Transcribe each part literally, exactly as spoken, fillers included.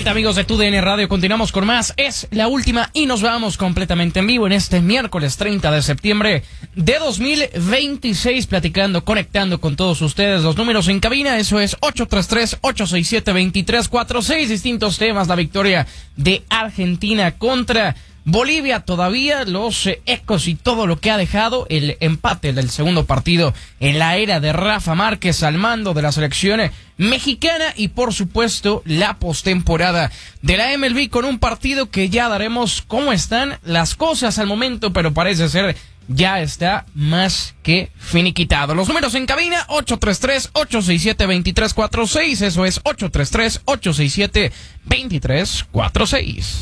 vuelta, amigos de T U D N Radio, continuamos con más. Es la última y nos vamos completamente en vivo en este miércoles treinta de septiembre de dos mil veintiséis, platicando, conectando con todos ustedes. Los números en cabina, eso es ocho tres tres, ocho seis siete, dos tres cuatro seis. Distintos temas, la victoria de Argentina contra Bolivia, todavía los eh, ecos y todo lo que ha dejado el empate del segundo partido en la era de Rafa Márquez al mando de la selección mexicana, y por supuesto la postemporada de la M L B con un partido que ya daremos cómo están las cosas al momento, pero parece ser ya está más que finiquitado. Los números en cabina, ocho tres tres, ocho seis siete, dos tres cuatro seis, eso es ocho tres tres, ocho seis siete, dos tres cuatro seis.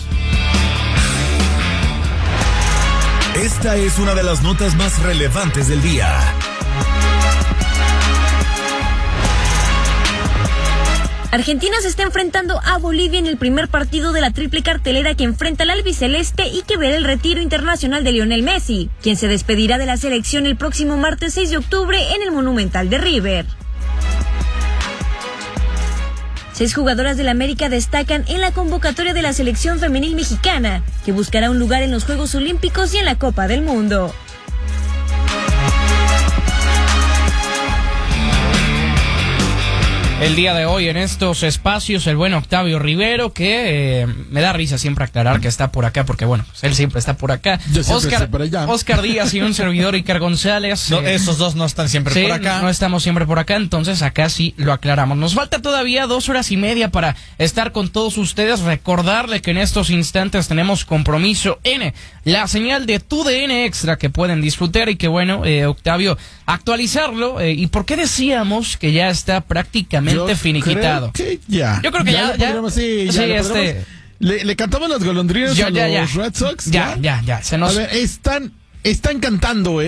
Esta es una de las notas más relevantes del día. Argentina se está enfrentando a Bolivia en el primer partido de la triple cartelera que enfrenta al albiceleste y que verá el retiro internacional de Lionel Messi, quien se despedirá de la selección el próximo martes seis de octubre en el Monumental de River. Seis jugadoras del América destacan en la convocatoria de la selección femenil mexicana, que buscará un lugar en los Juegos Olímpicos y en la Copa del Mundo. El día de hoy en estos espacios el buen Octavio Rivero, que eh, me da risa siempre aclarar que está por acá, porque bueno, pues él siempre está por acá. Yo siempre Oscar, estoy por allá. Oscar Díaz y un servidor Iker González. No, eh, esos dos no están siempre sí, por acá. No estamos siempre por acá, entonces acá sí lo aclaramos. Nos falta todavía dos horas y media para estar con todos ustedes. Recordarle que en estos instantes tenemos compromiso en la señal de T U D N Extra que pueden disfrutar, y que bueno, eh, Octavio, actualizarlo. Eh, ¿Y por qué decíamos que ya está prácticamente Yo finiquitado? Creo que ya. Yo creo que ya, ya, ya, podríamos, sí, ya sí, le, este, podríamos- le, le cantamos las golondrinas ya, a ya, los ya. Red Sox. Ya, ya, ya, se nos, A ver, están, están cantando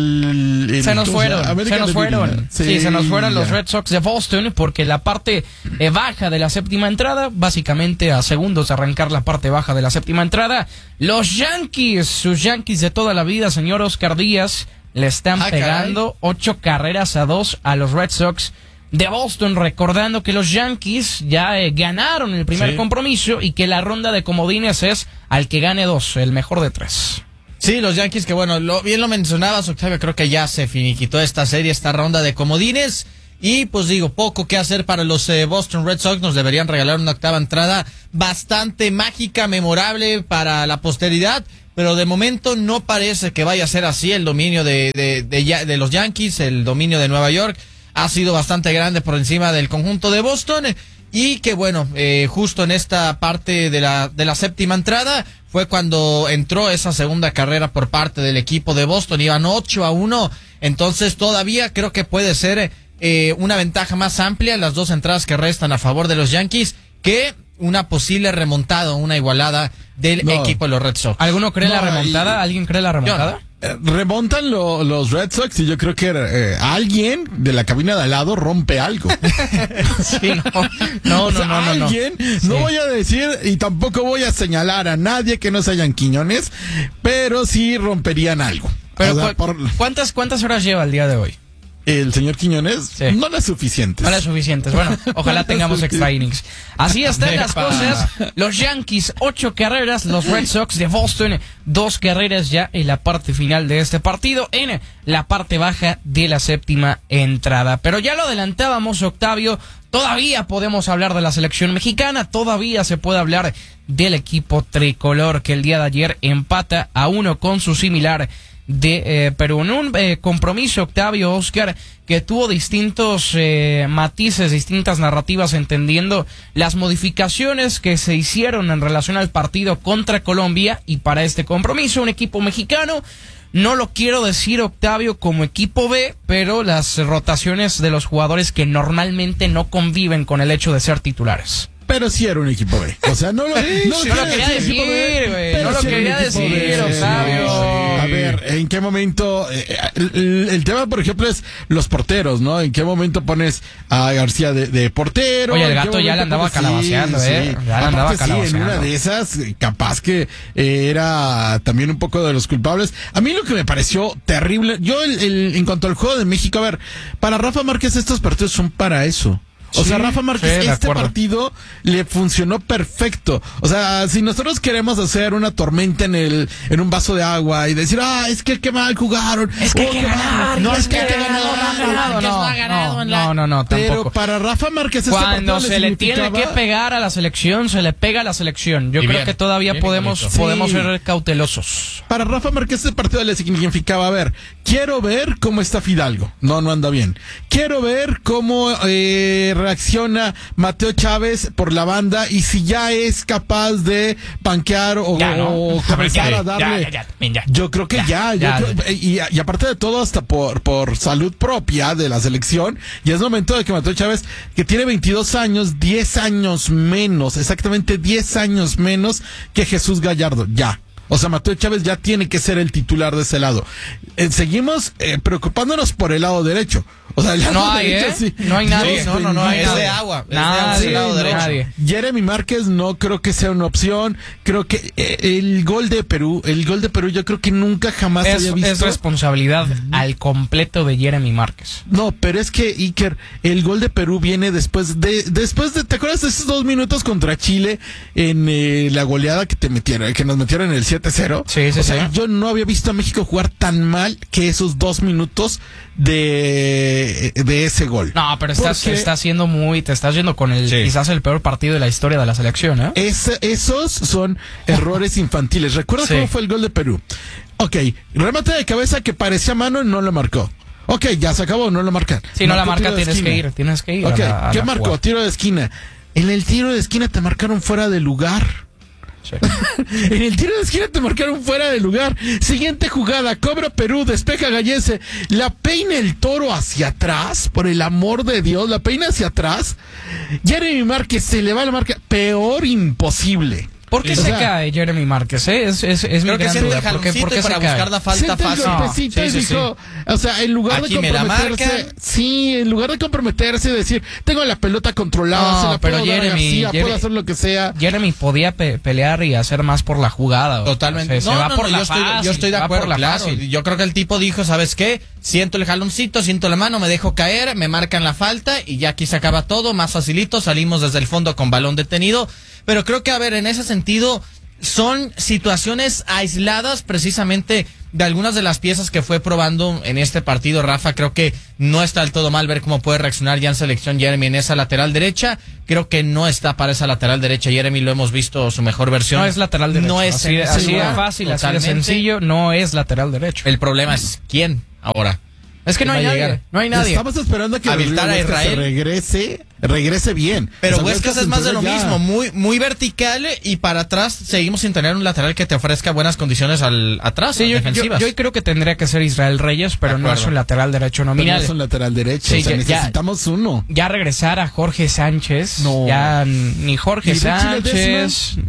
el, el se nos ¿cómo se fueron, llama? se American nos League. fueron, sí, Sí, se nos fueron los ya. Red Sox de Boston, porque la parte eh, baja de la séptima entrada, básicamente a segundos de arrancar la parte baja de la séptima entrada, los Yankees, sus Yankees de toda la vida, señor Oscar Díaz, le están Ah, pegando caray. ocho carreras a dos a los Red Sox de Boston, recordando que los Yankees ya eh, ganaron el primer Sí. compromiso y que la ronda de comodines es al que gane dos, el mejor de tres. Sí, los Yankees, que bueno, lo, bien lo mencionabas, Octavio, creo que ya se finiquitó esta serie, esta ronda de comodines. Y pues digo, poco que hacer para los eh, Boston Red Sox. Nos deberían regalar una octava entrada bastante mágica, memorable para la posteridad. Pero de momento no parece que vaya a ser así. El dominio de, de, de, de los Yankees, el dominio de Nueva York, ha sido bastante grande por encima del conjunto de Boston. Y que bueno, eh, justo en esta parte de la, de la séptima entrada fue cuando entró esa segunda carrera por parte del equipo de Boston. Iban ocho a uno. Entonces todavía creo que puede ser eh, una ventaja más amplia en las dos entradas que restan a favor de los Yankees que una posible remontada, una igualada del No. equipo de los Red Sox. ¿Alguno cree No, la remontada? y- ¿Alguien cree la remontada? Eh, remontan lo- los Red Sox y yo creo que eh, alguien de la cabina de al lado rompe algo. Sí, no, no, O no, sea, no, no, no. alguien, Sí. no voy a decir y tampoco voy a señalar a nadie que no sean Quiñones, pero sí romperían algo. Pero O sea, cu- por ¿cuántas, ¿cuántas horas lleva el día de hoy? el señor Quiñones, Sí. no las suficientes. No las suficientes. Bueno, ojalá tengamos extra innings. Así están las Epa. cosas. Los Yankees, ocho carreras. Los Red Sox de Boston, dos carreras ya en la parte final de este partido, en la parte baja de la séptima entrada. Pero ya lo adelantábamos, Octavio. Todavía podemos hablar de la selección mexicana. Todavía se puede hablar del equipo tricolor, que el día de ayer empata a uno con su similar de eh, Perú, en un eh, compromiso, Octavio, Oscar, que tuvo distintos eh, matices, distintas narrativas, entendiendo las modificaciones que se hicieron en relación al partido contra Colombia. Y para este compromiso, un equipo mexicano, no lo quiero decir, Octavio, como equipo B, pero las rotaciones de los jugadores que normalmente no conviven con el hecho de ser titulares. Pero sí era un equipo B. O sea, no lo, no sí, no lo quería decir, equipo B, güey, pero no lo sí era un quería equipo decir, B. Octavio. A ver, ¿en qué momento? eh, el, el tema, por ejemplo, es los porteros, ¿no? ¿En qué momento pones a García de, de portero? Oye, el ¿En qué gato ya le momento andaba pones- calabaceando, sí, ¿eh? sí. Ya le Aparte, andaba sí, en calabaceando. una de esas, eh, capaz que eh, era también un poco de los culpables. A mí lo que me pareció terrible, yo el, el- en cuanto al juego de México, a ver, para Rafa Márquez estos partidos son para eso. O Sí, sea, Rafa Márquez, sí, de este acuerdo. partido le funcionó perfecto. O sea, si nosotros queremos hacer una tormenta en el en un vaso de agua y decir, ah, es que qué mal jugaron. Es que hay oh, que qué mal". ganar, No, y es que hay que ganar, ganar. no, no, Márquez no ha ganado no, en la- no, no, no, Pero tampoco. para Rafa Márquez este Cuando partido se le tiene que significaba- pegar a la selección, se le pega a la selección. Yo Y creo bien, que todavía bien podemos, igualito. podemos Sí. ser cautelosos. Para Rafa Márquez este partido le significaba, a ver, quiero ver cómo está Fidalgo. No, no anda bien. Quiero ver cómo eh, reacciona Mateo Chávez por la banda y si ya es capaz de panquear o, Ya, ¿no? o comenzar Ya, a darle. ya, ya, ya, ya. Yo creo que ya, Ya, yo ya, creo- ya. y, y aparte de todo, hasta por, por salud propia de la selección, y es momento de que Mateo Chávez, que tiene veintidós años, diez años menos, exactamente diez años menos que Jesús Gallardo, ya. O sea, Mateo Chávez ya tiene que ser el titular de ese lado. Eh, seguimos eh, preocupándonos por el lado derecho. O sea, el lado No hay, derecho, ¿eh? sí. No hay nadie. Dios No, no, no, bendito. es de agua. Es de Nadie, agua ese lado no, derecho. nadie. Jeremy Márquez no creo que sea una opción. Creo que eh, el gol de Perú, el gol de Perú yo creo que nunca jamás Es, había visto. es responsabilidad al completo de Jeremy Márquez. No, pero es que, Iker, el gol de Perú viene después de, después de, ¿te acuerdas de esos dos minutos contra Chile en eh, la goleada que te metieron, que nos metieron en el siete cero? Sí, sí, o sea, sí. yo no había visto a México jugar tan mal que esos dos minutos de, de ese gol. No, pero estás, Porque estás siendo muy, te estás yendo con el Sí. quizás el peor partido de la historia de la selección, ¿eh? Ese- esos son errores infantiles. ¿Recuerdas Sí. cómo fue el gol de Perú? Ok, remate de cabeza que parecía mano y no lo marcó. Ok, ya se acabó, no lo marcan. Si no la Marcó marca, tiro de tienes que esquina. ir, tienes que ir. Ok, a la- a ¿qué la marcó? jugada. Tiro de esquina. En el tiro de esquina te marcaron fuera de lugar. Sí. En el tiro de esquina te marcaron fuera de lugar. Siguiente jugada, cobra Perú, despeja Gallese, la peina el Toro hacia atrás, por el amor de Dios, la peina hacia atrás. Jeremy Márquez se le va la marca, peor imposible. ¿Por qué O se sea, cae Jeremy Márquez? Eh? Es, es, es mi Creo que gran siente duda. el ¿Por qué, jaloncito por qué para se cae? buscar la falta Siente el fácil. golpecito y Sí, sí, sí. dijo, o sea, en lugar Aquí de me la comprometerse, marcan. sí, en lugar de comprometerse y decir, tengo la pelota controlada, No, se la pero puedo dar a Jeremy, García, Jeremy- puedo hacer lo que sea. Jeremy podía pe- pelear y hacer más por la jugada. o- Totalmente. Se, no, se va no, por no, la yo, estoy, fácil, yo estoy de se va acuerdo, por la claro. fácil. Yo creo que el tipo dijo, ¿sabes qué? Siento el jaloncito, siento la mano, me dejo caer, me marcan la falta y ya aquí se acaba todo, más facilito, salimos desde el fondo con balón detenido. Pero creo que, a ver, en ese sentido, son situaciones aisladas precisamente de algunas de las piezas que fue probando en este partido. Rafa, creo que no está del todo mal ver cómo puede reaccionar ya en selección Jeremy en esa lateral derecha. Creo que no está para esa lateral derecha. Jeremy lo hemos visto su mejor versión. No es lateral derecho. No es así, de- sencillo. así de fácil, así de Totalmente. sencillo. No es lateral derecho. El problema es quién ahora. Es que no hay va a nadie. llegar? No hay nadie. Estamos esperando a que Habilitar Rodrigo a Huescas se Israel. regrese, regrese bien. Pero O sea, Huescas es más de lo entró ya. mismo, muy muy vertical y para atrás seguimos sin tener un lateral que te ofrezca buenas condiciones al atrás, Sí, yo, yo, defensivas. yo creo que tendría que ser Israel Reyes, pero De no es acuerdo. un lateral derecho Pero nominal. no es un lateral derecho, Sí, o sea, ya- ya- necesitamos uno. Ya regresar a Jorge Sánchez. No. Ya ni Jorge ¿Y Richie Sánchez.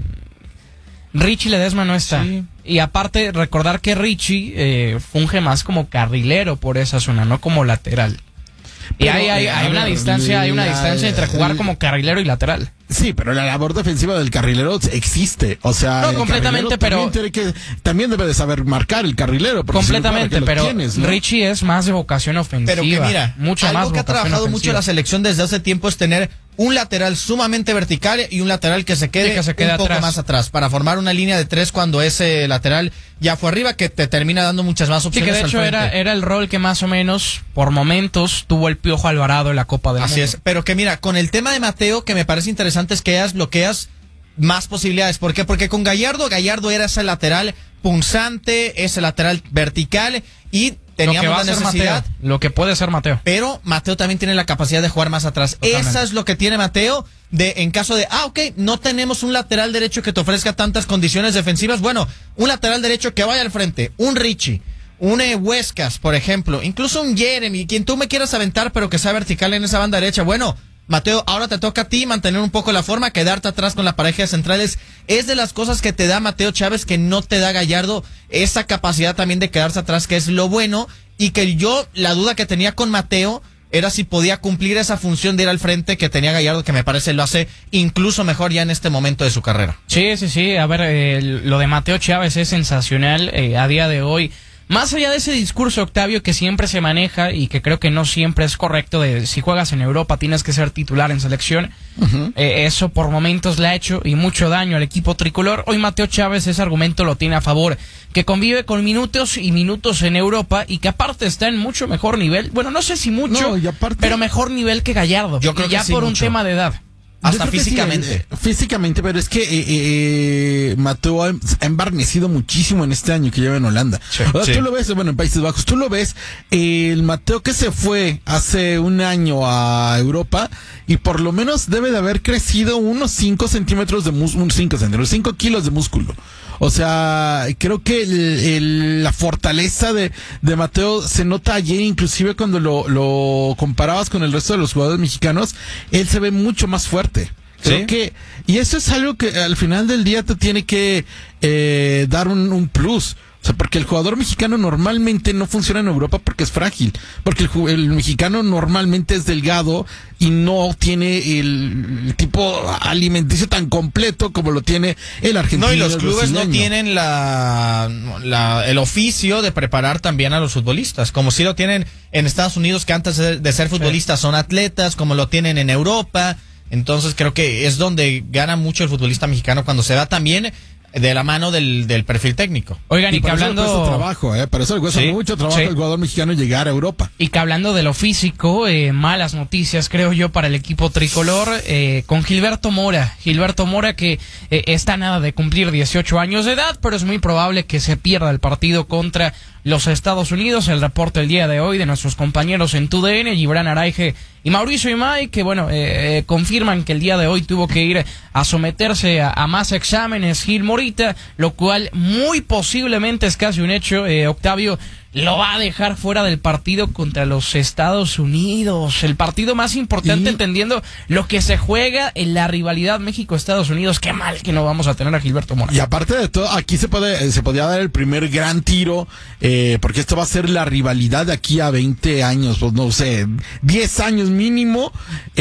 Richie Ledesma no está. Sí. Y aparte, recordar que Richie eh, funge más como carrilero por esa zona, no como lateral. Y Pero, hay, hay, eh, hay a una ver, distancia, hay una la- distancia entre jugar como carrilero y lateral. Sí, pero la labor defensiva del carrilero existe. O sea, No, el completamente, carrilero pero- También, tiene que, también debe de saber marcar el carrilero. porque si no, ¿para Completamente, qué lo pero tienes, no? Richie es más de vocación ofensiva. Pero que mira, mucho algo más que ha vocación trabajado mucho ofensiva. la selección desde hace tiempo es tener un lateral sumamente vertical y un lateral que se quede, Sí, que se quede un poco atrás. más atrás para formar una línea de tres cuando ese lateral ya fue arriba que te termina dando muchas más Sí, opciones que de al hecho frente. era, era el rol que más o menos, por momentos, tuvo el Piojo Alvarado en la Copa del Así Mundo. es, pero que mira, con el tema de Mateo, que me parece interesante es que hayas bloqueas más posibilidades. ¿Por qué? Porque con Gallardo, Gallardo era ese lateral punzante, ese lateral vertical y Lo que teníamos va la a ser necesidad. Mateo. Lo que puede ser Mateo. Pero Mateo también tiene la capacidad de jugar más atrás. Totalmente. Esa es lo que tiene Mateo. De, en caso de, ah, ok, no tenemos un lateral derecho que te ofrezca tantas condiciones defensivas. Bueno, un lateral derecho que vaya al frente, un Richie, un eh, Huescas, por ejemplo, incluso un Jeremy, quien tú me quieras aventar, pero que sea vertical en esa banda derecha. Bueno, Mateo, ahora te toca a ti mantener un poco la forma, quedarte atrás con la pareja de centrales. Es de las cosas que te da Mateo Chávez que no te da Gallardo, esa capacidad también de quedarse atrás, que es lo bueno. Y que yo, la duda que tenía con Mateo era si podía cumplir esa función de ir al frente que tenía Gallardo, que me parece lo hace incluso mejor ya en este momento de su carrera. Sí, sí, sí. A ver, eh, lo de Mateo Chávez es sensacional. Eh, a día de hoy Más allá de ese discurso, Octavio, que siempre se maneja y que creo que no siempre es correcto, de si juegas en Europa tienes que ser titular en selección, uh-huh. eh, eso por momentos le ha hecho y mucho daño al equipo tricolor. Hoy Mateo Chávez ese argumento lo tiene a favor, que convive con minutos y minutos en Europa y que aparte está en mucho mejor nivel, bueno, no sé si mucho, no, aparte, pero mejor nivel que Gallardo, yo creo y ya que sí, por mucho. un tema de edad. Hasta físicamente. Sí, físicamente, pero es que eh, eh, Mateo ha embarnecido muchísimo en este año que lleva en Holanda. Sí, o sea, sí. Tú lo ves, bueno, en Países Bajos, tú lo ves, eh, el Mateo que se fue hace un año a Europa y por lo menos debe de haber crecido unos cinco centímetros de músculo, cinco centímetros, cinco kilos de músculo. O sea, creo que el, el, la fortaleza de, de Mateo se nota ayer, inclusive cuando lo, lo comparabas con el resto de los jugadores mexicanos, él se ve mucho más fuerte. Creo ¿Sí? que, y eso es algo que al final del día te tiene que eh, dar un, un plus. O sea, porque el jugador mexicano normalmente no funciona en Europa porque es frágil. Porque el, el mexicano normalmente es delgado y no tiene el, el tipo alimenticio tan completo como lo tiene el argentino. No, y los clubes brasileño. no tienen la, la el oficio de preparar también a los futbolistas, como si lo tienen en Estados Unidos, que antes de, de ser futbolistas son atletas, como lo tienen en Europa. Entonces creo que es donde gana mucho el futbolista mexicano cuando se da también de la mano del, del perfil técnico. Oigan, y, y que hablando... Eso le cuesta trabajo, ¿eh? Para eso le cuesta sí, mucho trabajo sí. al jugador mexicano llegar a Europa. Y que hablando de lo físico, eh, malas noticias, creo yo, para el equipo tricolor, eh, con Gilberto Mora. Gilberto Mora que eh, está nada de cumplir dieciocho años de edad, pero es muy probable que se pierda el partido contra los Estados Unidos. El reporte el día de hoy de nuestros compañeros en T U D N, Gibran Araige y Mauricio Imay, que bueno, eh, eh, confirman que el día de hoy tuvo que ir a someterse a, a más exámenes Gil Morita, lo cual muy posiblemente es casi un hecho, eh, Octavio, lo va a dejar fuera del partido contra los Estados Unidos, el partido más importante, y... entendiendo lo que se juega en la rivalidad México-Estados Unidos. Qué mal que no vamos a tener a Gilberto Mora. Y aparte de todo, aquí se puede se podría dar el primer gran tiro, eh, porque esto va a ser la rivalidad de aquí a veinte años, pues no sé, diez años mínimo,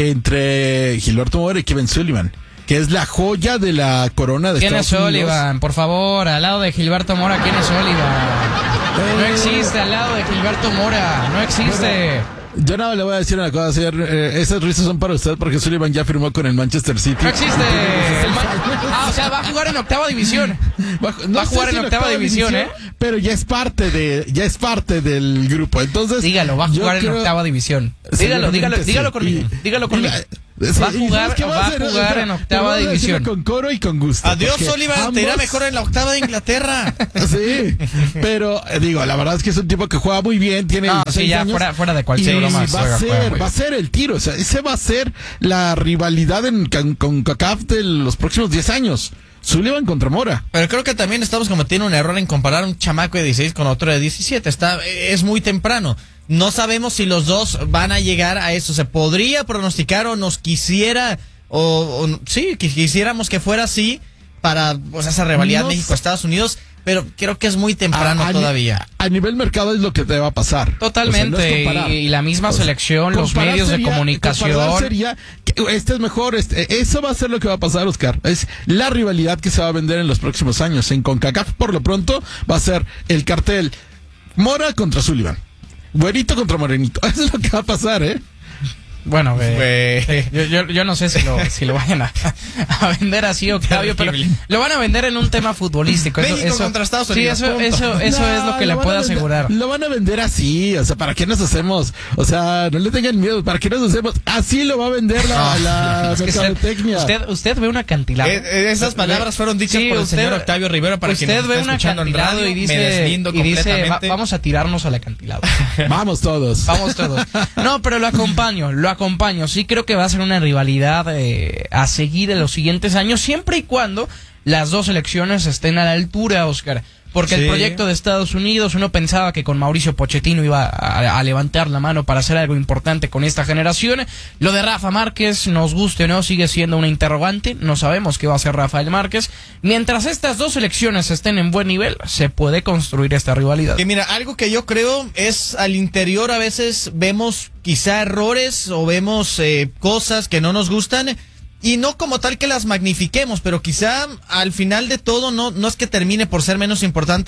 entre Gilberto Mora y Kevin Sullivan, que es la joya de la corona de Estados Unidos. ¿Quién es Sullivan? Por favor, al lado de Gilberto Mora, ¿quién es Sullivan? No existe al lado de Gilberto Mora, no existe. Yo nada le voy a decir una cosa, señor, eh, esas risas son para usted porque Sullivan ya firmó con el Manchester City. No existe. El Man... Ah, o sea, va a jugar en octava división. Va, no va a jugar en, en octava, octava división, división, ¿eh? Pero ya es parte de, ya es parte del grupo. Entonces, dígalo, va a jugar en creo... octava división. Dígalo, dígalo, sí. dígalo conmigo, y... dígalo conmigo. Va a jugar, va va a hacer, jugar o sea, en octava división. Con coro y con gusto. Adiós, Sullivan, ambos... te irá mejor en la octava de Inglaterra. Sí, pero digo, la verdad es que es un tipo que juega muy bien, tiene no, sí, ya fuera, fuera de cualquier broma. Va a ser, va a ser el tiro, o sea, ese va a ser la rivalidad en, con, con CACAF de los próximos diez años. Sullivan contra Mora. Pero creo que también estamos cometiendo un error en comparar un chamaco de dieciséis con otro de diecisiete. Está, es muy temprano. No sabemos si los dos van a llegar a eso. Se podría pronosticar o nos quisiera, o, o sí, que quisiéramos que fuera así para pues, esa rivalidad no México-Estados Unidos, pero creo que es muy temprano a, a todavía. Ni, a nivel mercado es lo que te va a pasar. Totalmente, o sea, no es y, y la misma selección, los medios sería, de comunicación. Sería que este es mejor, este, eso va a ser lo que va a pasar, Oscar. Es la rivalidad que se va a vender en los próximos años. En CONCACAF, por lo pronto, va a ser el cartel Mora contra Sullivan. Güerito contra morenito. Eso es lo que va a pasar, ¿eh? Bueno, eh, yo, yo, yo no sé si lo, si lo vayan a, a vender así, Octavio, pero lo van a vender en un tema futbolístico. Eso, México eso, contra Estados Unidos. Sí, eso, eso, eso no, es lo que le puedo vender, asegurar. Lo van a vender así, o sea, ¿para qué nos hacemos? O sea, no le tengan miedo, ¿para qué nos hacemos? Así lo va a vender la, no, la es que mercadotecnia. Usted, usted, usted ve un acantilado. Eh, esas palabras fueron dichas sí, por el usted, señor Octavio Rivera para usted que ve un acantilado y dice, y dice va, vamos a tirarnos al acantilado. Vamos todos. Vamos todos. No, pero lo acompaño, lo acompaño. Sí creo que va a ser una rivalidad eh, a seguir en los siguientes años, siempre y cuando las dos selecciones estén a la altura, Oscar. Porque sí. El proyecto de Estados Unidos, uno pensaba que con Mauricio Pochettino iba a, a levantar la mano para hacer algo importante con esta generación. Lo de Rafa Márquez, nos guste o no, sigue siendo una interrogante. No sabemos qué va a hacer Rafael Márquez. Mientras estas dos selecciones estén en buen nivel, se puede construir esta rivalidad. Y mira, algo que yo creo es al interior a veces vemos quizá errores o vemos eh, cosas que no nos gustan. Y no como tal que las magnifiquemos, pero quizá al final de todo no, no es que termine por ser menos importante,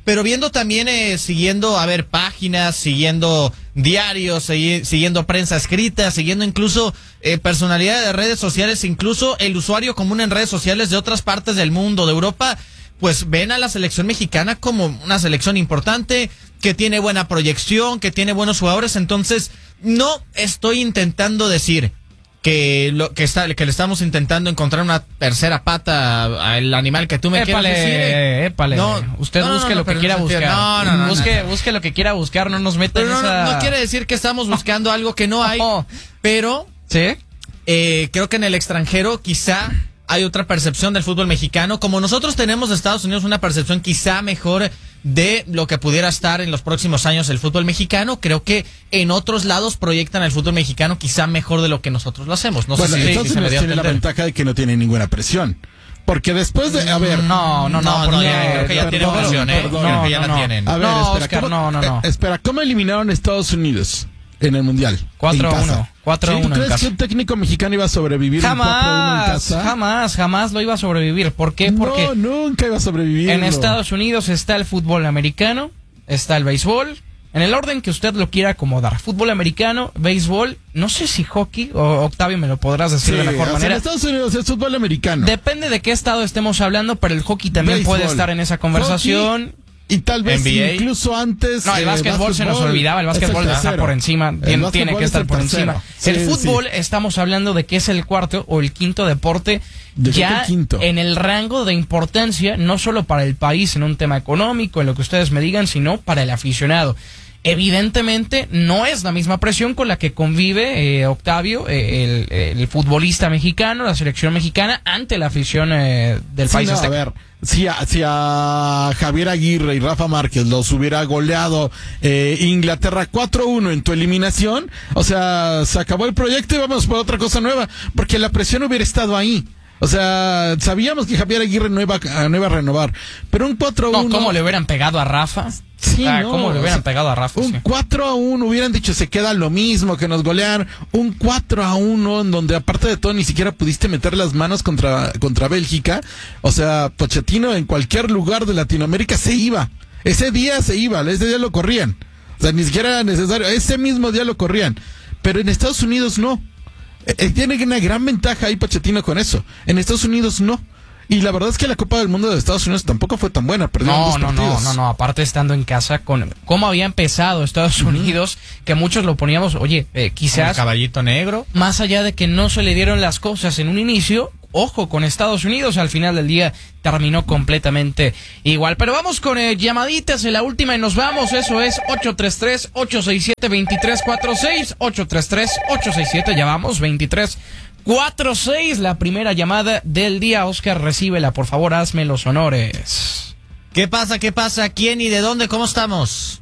pero viendo también, eh, siguiendo, a ver, páginas, siguiendo diarios, segui- siguiendo prensa escrita, siguiendo incluso eh, personalidades de redes sociales, incluso el usuario común en redes sociales de otras partes del mundo, de Europa, pues ven a la selección mexicana como una selección importante, que tiene buena proyección, que tiene buenos jugadores. Entonces, no estoy intentando decir que lo que está que le estamos intentando encontrar una tercera pata al animal que tú me Épale, quieres decir. eh. épale. No, Usted no, no, busque no, lo que pero quiera no se buscar. entiende. No, no, no, busque, no. busque lo que quiera buscar, no nos meta en Pero no, esa... no quiere decir que estamos buscando algo que no hay, Oh. pero ¿Sí? eh, creo que en el extranjero quizá hay otra percepción del fútbol mexicano. Como nosotros tenemos de Estados Unidos una percepción quizá mejor de lo que pudiera estar en los próximos años el fútbol mexicano, creo que en otros lados proyectan el fútbol mexicano quizá mejor de lo que nosotros lo hacemos. No Bueno, sé si, Estados si se me Unidos dio a tiene la entender. ventaja de que no tiene ninguna presión. Porque después de, a ver, No, no, no, No, no, porque- ya, creo que ya tiene perdón, presión, ¿eh? perdón. Creo que ya No, la no, tienen. a ver, No, espera, Oscar, ¿cómo, no, no, no. eh, espera, ¿cómo eliminaron a Estados Unidos en el Mundial? cuatro a En casa. uno, cuatro a ¿Sí? uno ¿Tú en crees casa. que un técnico mexicano iba a sobrevivir un cuatro a uno en Jamás, casa? jamás, jamás lo iba a sobrevivir. ¿Por qué? Porque No, nunca iba a sobrevivir. en Estados Unidos está el fútbol americano, está el béisbol, en el orden que usted lo quiera acomodar. Fútbol americano, béisbol, no sé si hockey, o Octavio me lo podrás decir de mejor manera. En Estados Unidos es fútbol americano. Depende de qué estado estemos hablando, pero el hockey también Béisbol, puede estar en esa conversación. hockey, y tal vez N B A. incluso antes. No, el eh, básquetbol se nos básquetbol olvidaba, el es básquetbol está tercero. por encima, El tiene, básquetbol tiene que es estar el por tercero. encima. Sí, el fútbol, sí. estamos hablando de que es el cuarto o el quinto deporte Yo creo que ya el quinto. en el rango de importancia, no solo para el país en un tema económico, en lo que ustedes me digan, sino para el aficionado. Evidentemente no es la misma presión con la que convive eh, Octavio, eh, el, el futbolista mexicano, la selección mexicana, ante la afición eh, del Sí, país no, a azteca. ver, si a, si a Javier Aguirre y Rafa Márquez los hubiera goleado eh, Inglaterra cuatro uno en tu eliminación, o sea, se acabó el proyecto y vamos por otra cosa nueva, porque la presión hubiera estado ahí. O sea, sabíamos que Javier Aguirre no iba, a- no iba a renovar, pero un cuatro a uno... No, ¿cómo le hubieran pegado a Rafa? Sí, Ah, no, ¿cómo le o hubieran sea, pegado a Rafa? Un Sí. cuatro a uno, hubieran dicho se queda lo mismo que nos golean. Un cuatro a uno en donde aparte de todo ni siquiera pudiste meter las manos contra, contra Bélgica. O sea, Pochettino en cualquier lugar de Latinoamérica se iba. Ese día se iba, ese día lo corrían. O sea, ni siquiera era necesario, ese mismo día lo corrían. Pero en Estados Unidos no. Eh, eh, tiene una gran ventaja ahí Pochettino con eso. En Estados Unidos no. Y la verdad es que la Copa del Mundo de Estados Unidos tampoco fue tan buena. Perdieron No, dos no, no, partidos. no, no, aparte estando en casa con cómo había empezado Estados Unidos, que muchos lo poníamos, oye, eh, El quizás caballito negro. más allá de que no se le dieron las cosas en un inicio, ojo con Estados Unidos, al final del día terminó completamente igual. Pero vamos con eh, llamaditas en la última y nos vamos, eso es ocho tres tres, ocho seis siete, dos tres cuatro seis, ocho tres tres, ocho seis siete, ya vamos, veintitrés cuatro seis, la primera llamada del día. Oscar, recíbela, por favor, hazme los honores. ¿Qué pasa? ¿Qué pasa? ¿Quién y de dónde? ¿Cómo estamos?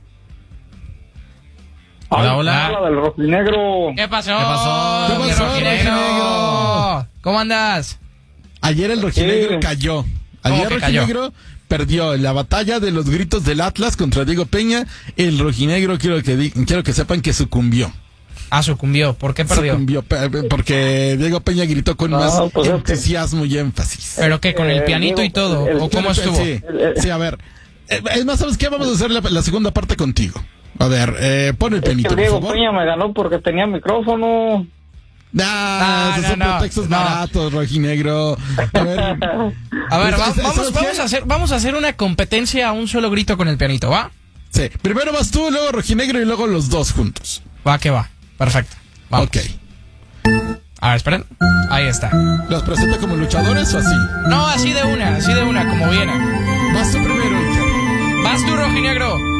Hola, hola. Habla del rojinegro. ¿Qué pasó? ¿Qué pasó? mi ¿Qué pasó, rojinegro? rojinegro? ¿Cómo andas? Ayer el rojinegro Sí. cayó. ¿Cómo Ayer que el cayó? rojinegro perdió en la batalla de los gritos del Atlas contra Diego Peña. El rojinegro quiero que di- quiero que sepan que sucumbió. Ah, sucumbió. ¿Por qué perdió? Sucumbió pe- pe- porque Diego Peña gritó con No, más pues es que- entusiasmo y énfasis. ¿Pero qué? ¿Con el Eh, pianito y Diego, todo? el- ¿O cómo el- estuvo? Sí, sí, a ver. Eh, Es más, ¿sabes qué? Vamos a hacer la, la segunda parte contigo. A ver, eh, pon el Es que pianito, el por Diego favor. Peña me ganó porque tenía micrófono. Ah, Ah, esos no, son no, pretextos no. baratos, rojinegro. A ver, A ver, ¿sabes- va- sabes vamos, qué? vamos, a hacer, vamos a hacer una competencia a un solo grito con el pianito, ¿va? sí. Primero vas tú, luego rojinegro y luego los dos juntos. Va que va. Perfecto. Vamos. Ok. A ver, esperen. Ahí está. ¿Los presenta como luchadores o así? No, así de una, así de una, como viene. Vas tú primero, Iker. Vas tú, rojinegro.